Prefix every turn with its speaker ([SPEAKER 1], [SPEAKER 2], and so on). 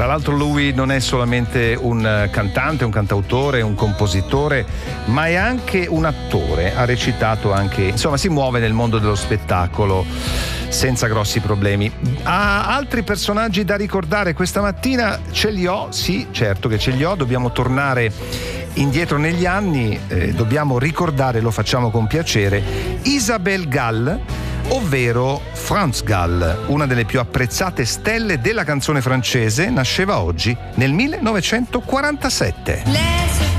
[SPEAKER 1] Tra l'altro lui non è solamente un cantante, un cantautore, un compositore, ma è anche un attore. Ha recitato anche, insomma, si muove nel mondo dello spettacolo senza grossi problemi. Ha altri personaggi da ricordare questa mattina? Ce li ho, sì, certo che ce li ho. Dobbiamo tornare indietro negli anni, dobbiamo ricordare, lo facciamo con piacere, Isabelle Gall, ovvero France Gall, una delle più apprezzate stelle della canzone francese. Nasceva oggi nel 1947.